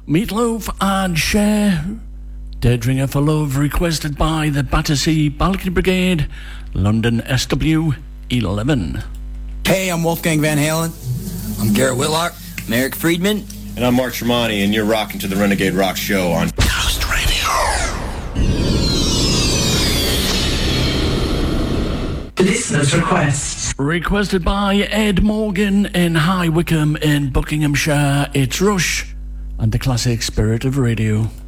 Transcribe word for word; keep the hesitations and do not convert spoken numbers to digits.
Meatloaf and Cher. Daydringer for Love, requested by the Battersea Balcony Brigade, London S W eleven. Hey, I'm Wolfgang Van Halen. I'm Garrett Whitlock. I'm Eric Friedman. And I'm Mark Tremonti, and you're rocking to the Renegade Rock Show on Ghost Radio. Listener's request. Requested by Ed Morgan in High Wycombe in Buckinghamshire. It's Rush and the classic Spirit of Radio.